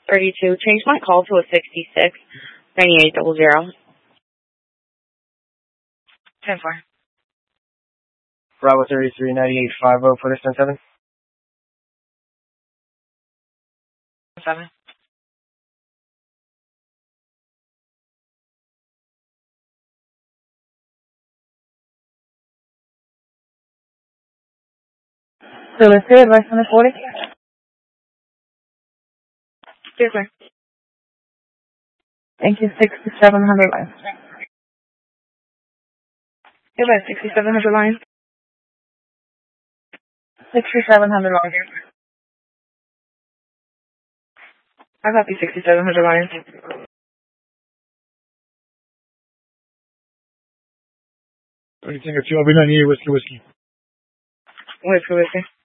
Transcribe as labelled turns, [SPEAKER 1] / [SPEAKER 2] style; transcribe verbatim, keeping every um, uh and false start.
[SPEAKER 1] thirty-two. Change my call to a sixty-six ninety-eight double zero. ten four.
[SPEAKER 2] Bravo thirty-three ninety-eight fifty for this ten seven.
[SPEAKER 1] seven.
[SPEAKER 3] So let's say advice on the forty?
[SPEAKER 1] Yes, sir.
[SPEAKER 3] Thank you, sixty-seven hundred lines.
[SPEAKER 1] Goodbye, sixty-seven hundred lines.
[SPEAKER 3] sixty-seven hundred lines.
[SPEAKER 1] I copy sixty-seven hundred lines.
[SPEAKER 2] Anything at two, I'll be ninety-eight whiskey whiskey.
[SPEAKER 1] Whiskey, whiskey.